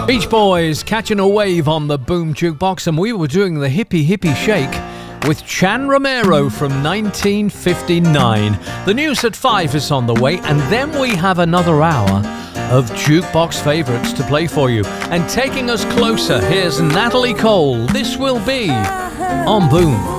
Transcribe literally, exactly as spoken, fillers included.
Beach Boys catching a wave on the Boom Jukebox, and we were doing the Hippie Hippie Shake with Chan Romero from nineteen fifty-nine. The news at five is on the way, and then we have another hour of jukebox favourites to play for you. And taking us closer, here's Natalie Cole. This will be on Boom.